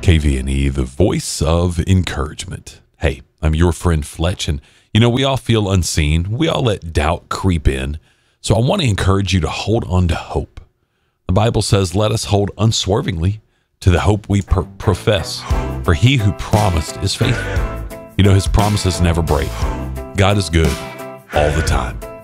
KVNE, the voice of encouragement. Hey, I'm your friend Fletch, and we all feel unseen. We all let doubt creep in. So I want to encourage you to hold on to hope. The Bible says, let us hold unswervingly to the hope we profess, for he who promised is faithful. His promises never break. God is good all the time.